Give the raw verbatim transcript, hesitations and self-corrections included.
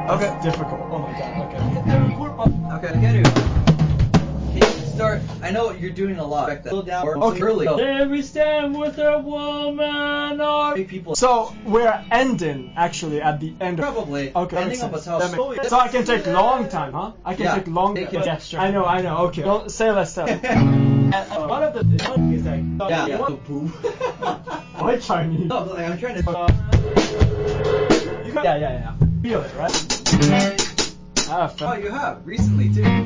Okay. Difficult. Oh my god. Okay. Okay, get it. Can you start? I know you're doing a lot. Slow down. Okay. Early. There we stand with a woman or People. So we're ending actually at the end. Of Probably. Okay. That Depending makes on sense. how That slow makes- it So I can take long time, huh? I can Yeah. take long. Take it. gesture. I know. I know. Okay. Don't say less stuff. one of the one is like Yeah. you yeah. want- Poo. Why Chinese? No, but like, I'm trying to. You got, yeah yeah yeah feel it, right? Ah, Oh, you have recently too.